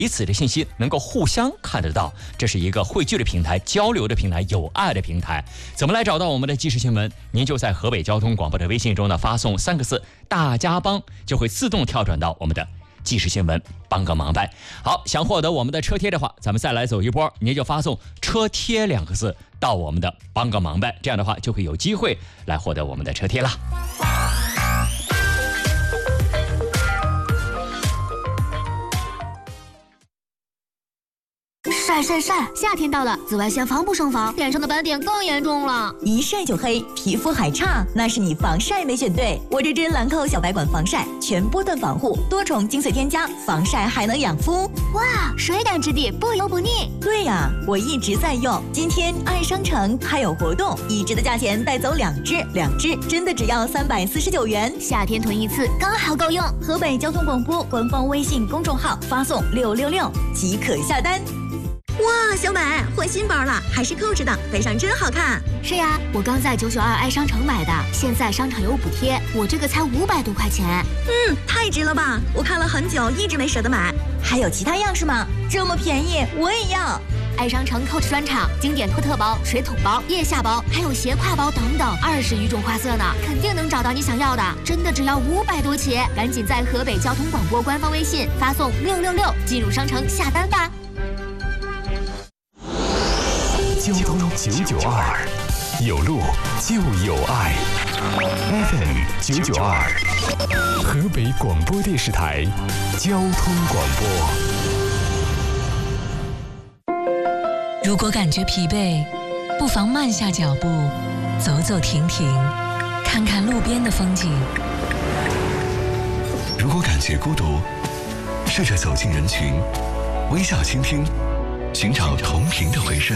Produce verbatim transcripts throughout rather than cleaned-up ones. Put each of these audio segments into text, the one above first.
彼此的信息能够互相看得到，这是一个汇聚的平台、交流的平台、有爱的平台。怎么来找到我们的即时新闻？您就在河北交通广播的微信中呢发送三个字“大家帮”，就会自动跳转到我们的即时新闻，帮个忙呗。好，想获得我们的车贴的话，咱们再来走一波，您就发送“车贴”两个字到我们的帮个忙呗，这样的话就会有机会来获得我们的车贴啦。 晒晒晒！夏天到了，紫外线防不胜防，脸上的斑点更严重了。 一晒就黑，皮肤还差，那是你防晒没选对。我这支兰蔻小白管防晒，全波段防护，多重精粹添加，防晒还能养肤。 哇，水感质地，不油不腻。 对呀、啊，我一直在用。今天爱商城还有活动，一支的价钱带走两支，两支真的只要三百四十九元。 夏天囤一次刚好够用。 河北交通广播官方微信公众号发送六六六即可下单。哇，小美换新包了，还是扣着的，背上真好看。 是呀，我刚在九九二爱商城买的，现在商场有补贴，我这个才五百多块钱。 嗯，太值了吧！我看了很久，一直没舍得买。还有其他样式吗？这么便宜，我也要。 爱商城 Coach 专场，经典托特包、水桶包、腋下包，还有斜挎包等等，二十余种花色呢，肯定能找到你想要的。真的只要五百多起，赶紧在河北交通广播官方微信发送六六六进入商城下单吧。 交通九九二，有路就有爱。F M 九九二，河北广播电视台交通广播。 如果感觉疲惫，不妨慢下脚步，走走停停，看看路边的风景。 如果感觉孤独，试着走进人群，微笑倾听，寻找同频的回声。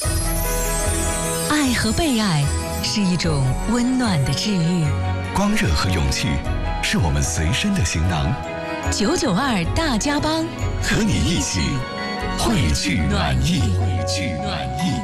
爱和被爱是一种温暖的治愈， 光热和勇气是我们随身的行囊。 九九二大家帮， 和你一起汇聚暖意，汇聚暖意。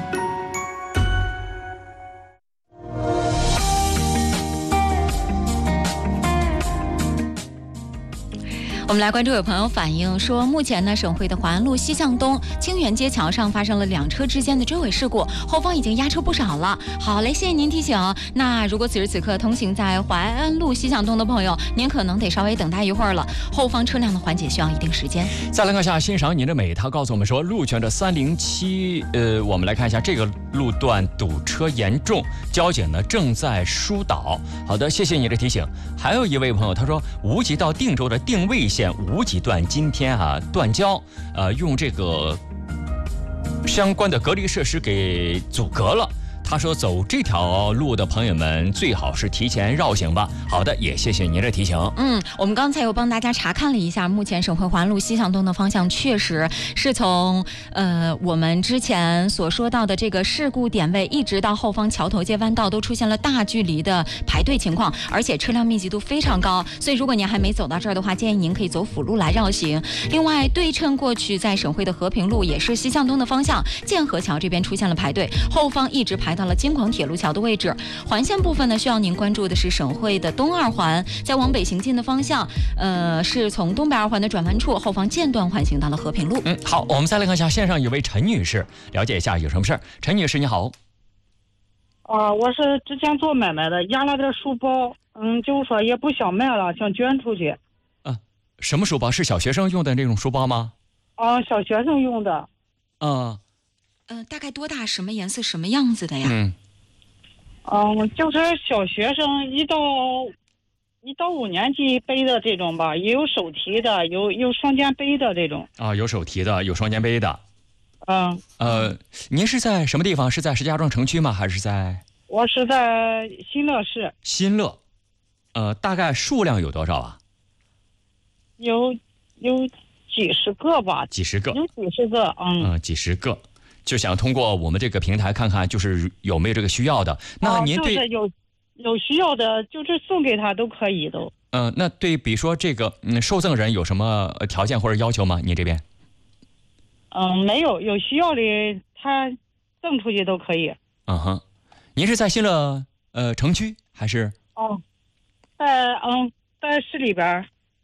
我们来关注，有朋友反映说，目前呢，省会的淮安路西向东清源街桥上发生了两车之间的追尾事故，后方已经压车不少了。好嘞，谢谢您提醒。那如果此时此刻通行在淮安路西向东的朋友，您可能得稍微等待一会儿了，后方车辆的缓解需要一定时间。 再来看一下欣赏你的美，他告诉我们说，路权的三零七，呃，我们来看一下这个路段堵车严重，交警呢正在疏导。好的，谢谢你的提醒。还有一位朋友他说，无极到定州的定位线无极段今天啊断交，呃，用这个相关的隔离设施给阻隔了。他说走这条路的朋友们最好是提前绕行吧。好的，也谢谢您的提醒。 嗯，我们刚才又帮大家查看了一下，目前省会淮安路西向东的方向确实是从呃我们之前所说到的这个事故点位，一直到后方桥头街弯道都出现了大距离的排队情况，而且车辆密集度非常高。所以如果您还没走到这儿的话，建议您可以走辅路来绕行。另外，对称过去在省会的和平路也是西向东的方向，建河桥这边出现了排队，后方一直排到了京广铁路桥的位置。环线部分呢，需要您关注的是省会的东二环，在往北行进的方向，呃，是从东北二环的转弯处，后方间断缓行到了和平路。 嗯，好，我们再来看一下线上有位陈女士，了解一下有什么事儿。陈女士你好。 啊、呃，我是之前做买卖的，压了点书包，嗯，就是说也不想卖了，想捐出去。 啊，什么书包？是小学生用的那种书包吗？ 啊、呃，小学生用的。 啊。 呃，大概多大？什么颜色？什么样子的呀？ 嗯， 嗯、呃，就是小学生一到一到五年级背的这种吧，也有手提的，有有双肩背的这种。 啊，有手提的，有双肩背的。 嗯。 呃，您是在什么地方？是在石家庄城区吗？还是在？ 我是在新乐市。 新乐，呃，大概数量有多少啊？ 有有几十个吧。 几十个。 有几十个，嗯。 嗯、呃，几十个。就想通过我们这个平台看看，就是有没有这个需要的。那您对、 哦、就是有有需要的，就是送给他都可以都。 嗯、呃，那对比说这个嗯受赠人有什么条件或者要求吗？您这边？ 嗯，没有，有需要的他赠出去都可以。 嗯哼，您是在新乐呃城区还是？ 哦，在嗯在市里边。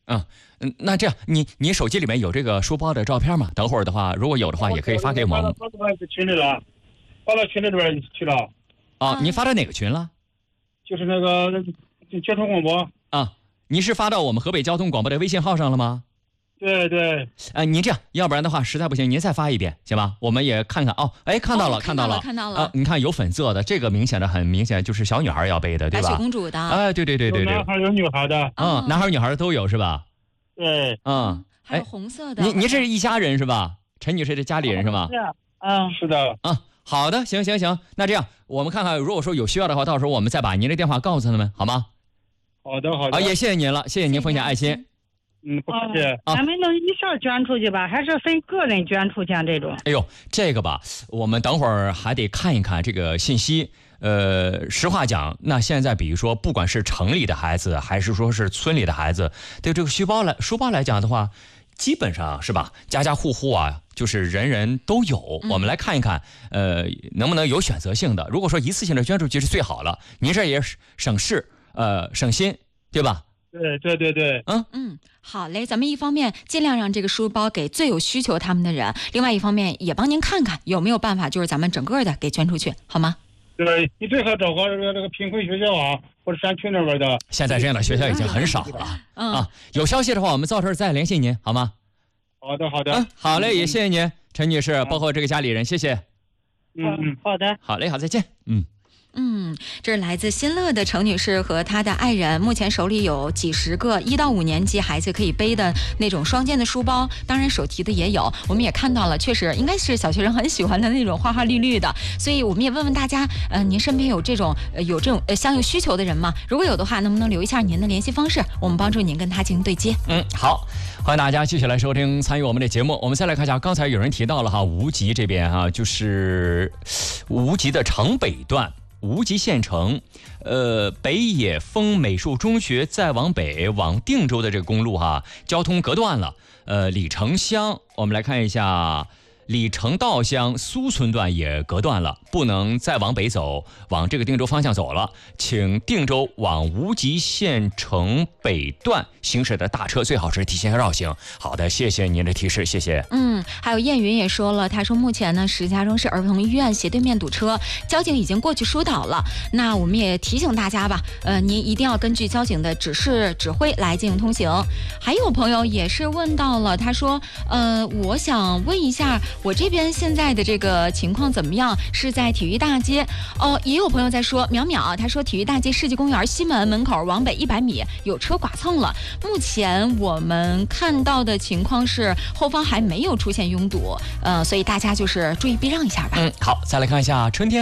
嗯嗯，那这样，你你手机里面有这个书包的照片吗？等会儿的话，如果有的话，也可以发给我们。 发到群里了，发到群里边去了。 啊，您发到哪个群了？ 就是那个交通广播。 啊，您是发到我们河北交通广播的微信号上了吗？ 对对。 呃，您这样，要不然的话实在不行，您再发一遍，行吧？我们也看看哦。哎，看到了， 哦、看到了， 看到了。 啊，你看有粉色的，这个明显的很明显，就是小女孩要背的，对吧？ 白雪公主的。 哎，对对对对对。 有男孩有女孩的。 嗯，男孩女孩都有是吧？ 对。 嗯。 还有红色的。 您您是一家人是吧？陈女士的家里人是吧？ 是。嗯， 是的。 啊，好的，行行行，那这样我们看看，如果说有需要的话，到时候我们再把您的电话告诉他们，好吗？ 好的好的。 啊，也谢谢您了，谢谢您奉献爱心。 嗯，不客气。 啊，咱们能一下捐出去吧？还是分个人捐出去这种？ 哎呦，这个吧，我们等会儿还得看一看这个信息。呃，实话讲，那现在比如说，不管是城里的孩子，还是说是村里的孩子，对这个书包来书包来讲的话，基本上是吧，家家户户啊，就是人人都有。 嗯、 我们来看一看，呃，能不能有选择性的？如果说一次性的捐出去是最好了，您这也省事，呃，省心，对吧？ 对对对对。 嗯嗯，好嘞，咱们一方面尽量让这个书包给最有需求他们的人，另外一方面也帮您看看有没有办法，就是咱们整个的给捐出去，好吗？ 对，你最好找个这个这个贫困学校啊，或者山区那边的。 现在这样的学校已经很少了。 嗯啊，有消息的话，我们到时候再联系您，好吗？ 好的好的。 嗯，好嘞，也谢谢您，陈女士，包括这个家里人，谢谢。 嗯嗯， 好的。 好嘞，好，再见。嗯。 嗯，这是来自新乐的程女士和她的爱人，目前手里有几十个一到五年级孩子可以背的那种双肩的书包，当然手提的也有。我们也看到了，确实应该是小学生很喜欢的那种花花绿绿的。所以我们也问问大家，呃，您身边有这种呃有这种呃相应需求的人吗？如果有的话，能不能留一下您的联系方式，我们帮助您跟他进行对接。 嗯，好，欢迎大家继续来收听参与我们的节目。我们再来看一下，刚才有人提到了哈，无极这边哈，就是无极的城北段。无极县城，呃，北野峰美术中学再往北往定州的这个公路哈，交通隔断了。呃，李城乡，我们来看一下，李城道乡苏村段也隔断了，不能再往北走，往这个定州方向走了。请定州往无极县城北段行驶的大车最好是提前绕行。好的，谢谢您的提示，谢谢。 嗯，还有燕云也说了，他说目前呢，石家庄市儿童医院斜对面堵车，交警已经过去疏导了。那我们也提醒大家吧，呃，您一定要根据交警的指示指挥来进行通行。还有朋友也是问到了，他说，呃，我想问一下，我这边现在的这个情况怎么样？是在体育大街哦。也有朋友在说，淼淼，他说体育大街世纪公园西门门口往北一百米有车剐蹭了。目前我们看到的情况是后方还没有出现拥堵，呃，所以大家就是注意避让一下吧。 嗯，好，再来看一下春天。